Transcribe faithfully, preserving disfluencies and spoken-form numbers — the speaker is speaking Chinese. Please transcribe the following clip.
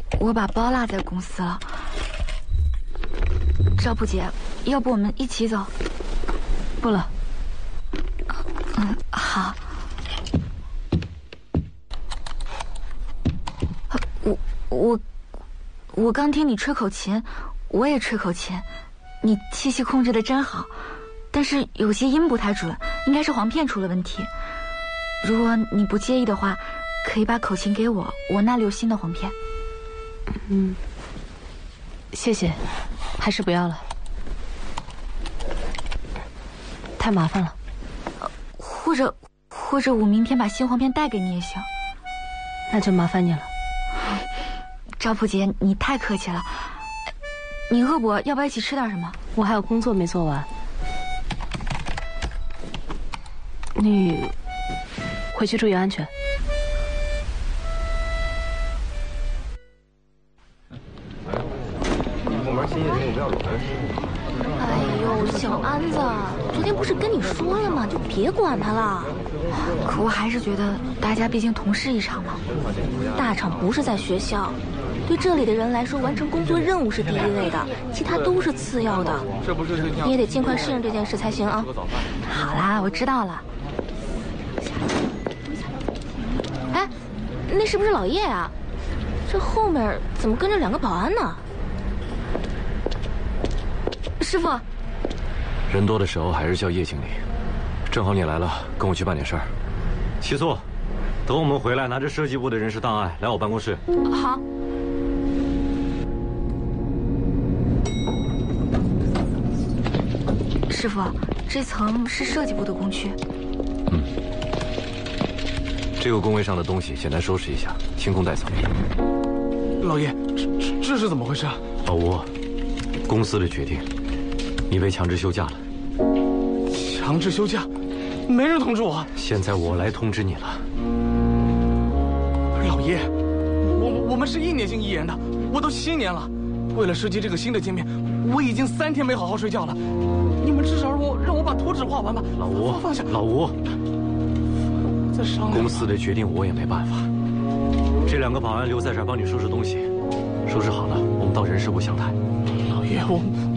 我把包落在公司了。赵普姐，要不我们一起走？ 不了。 嗯，好。我我我刚听你吹口琴，我也吹口琴，你气息控制的真好，但是有些音不太准，应该是簧片出了问题。如果你不介意的话，可以把口琴给我，我那里有新的簧片。 嗯，谢谢，还是不要了，太麻烦了。 或者或者我明天把新簧片带给你也行。 那就麻烦你了。 赵普姐，你太客气了。你饿不饿？要不要一起吃点什么？ 我还有工作没做完。你回去注意安全。 哎呦，小安子，昨天不是跟你说了吗？就别管他了。 可我还是觉得大家毕竟同事一场嘛。 大厂不是在学校，对这里的人来说，完成工作任务是第一位的，其他都是次要的。你也得尽快适应这件事才行啊。 好啦，我知道了。 哎，那是不是老叶啊？这后面怎么跟着两个保安呢？师傅， 人多的时候还是叫叶经理。正好你来了，跟我去办点事儿。齐素，等我们回来，拿着设计部的人事档案来我办公室。 好。 师傅，这层是设计部的工区。 嗯，这个工位上的东西简单收拾一下，清空带走。 老叶，这这这是怎么回事啊？ 老吴，公司的决定，你被强制休假了。 强制休假？没人通知我。 现在我来通知你了。 老叶，我我们是一年性一言的，我都七年了，为了设计这个新的界面，我已经三天没好好睡觉了。你们至少让我让我把图纸画完吧。 老吴， 放下。 老吴， 再商量。 公司的决定我也没办法。这两个保安留在这儿帮你收拾东西，收拾好了，我们到人事部详谈。 老叶，我